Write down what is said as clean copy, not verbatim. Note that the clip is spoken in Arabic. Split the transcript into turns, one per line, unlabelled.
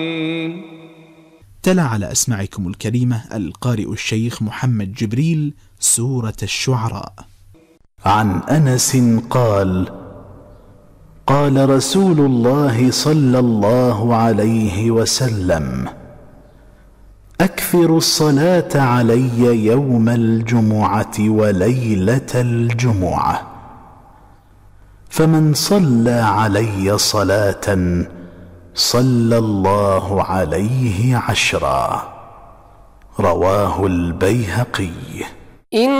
تلا على أسماعكم الكريمة القارئ الشيخ محمد جبريل سورة الشعراء.
عن أنس قال: قال رسول الله صلى الله عليه وسلم: أكثروا الصلاة علي يوم الجمعة وليلة الجمعة، فمن صلى علي صلاة صلى الله عليه 10. رواه البيهقي.